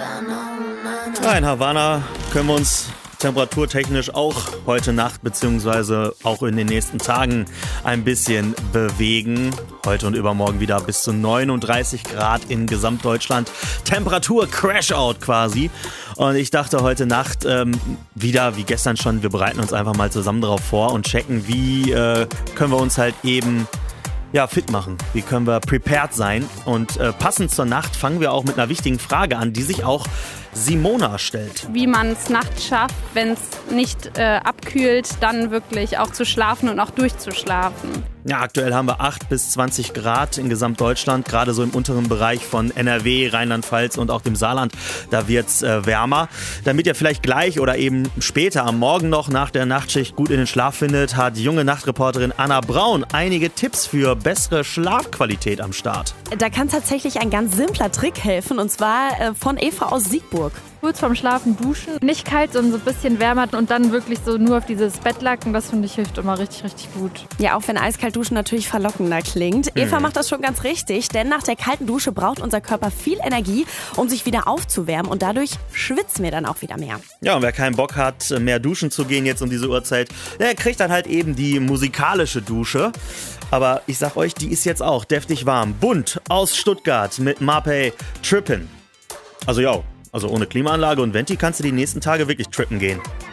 In Havanna können wir uns temperaturtechnisch auch heute Nacht bzw. auch in den nächsten Tagen ein bisschen bewegen. Heute und übermorgen wieder bis zu 39 Grad in Gesamtdeutschland. Temperatur Crash-Out quasi. Und ich dachte heute Nacht wieder, wie gestern schon, wir bereiten uns einfach mal zusammen darauf vor und checken, wie können wir uns halt eben fit machen. Wie können wir prepared sein? Und passend zur Nacht fangen wir auch mit einer wichtigen Frage an, die sich auch Simona stellt. Wie man es nachts schafft, wenn es nicht abkühlt, dann wirklich auch zu schlafen und auch durchzuschlafen. Ja, aktuell haben wir 8 bis 20 Grad in Gesamtdeutschland, gerade so im unteren Bereich von NRW, Rheinland-Pfalz und auch dem Saarland. Da wird es wärmer. Damit ihr vielleicht gleich oder eben später am Morgen noch nach der Nachtschicht gut in den Schlaf findet, hat junge Nachtreporterin Anna Braun einige Tipps für bessere Schlafqualität am Start. Da kann tatsächlich ein ganz simpler Trick helfen, und zwar von Eva aus Siegburg. Kurz vorm Schlafen duschen, nicht kalt, sondern so ein bisschen wärmer und dann wirklich so nur auf dieses Bettlaken, das finde ich hilft immer richtig, richtig gut. Ja, auch wenn eiskalt duschen natürlich verlockender klingt. Eva macht das schon ganz richtig, denn nach der kalten Dusche braucht unser Körper viel Energie, um sich wieder aufzuwärmen, und dadurch schwitzen wir dann auch wieder mehr. Ja, und wer keinen Bock hat, mehr duschen zu gehen jetzt um diese Uhrzeit, der kriegt dann halt eben die musikalische Dusche. Aber ich sag euch, die ist jetzt auch deftig warm. Bunt aus Stuttgart mit Marpey Trippin'. Also ohne Klimaanlage und Venti kannst du die nächsten Tage wirklich trippen gehen.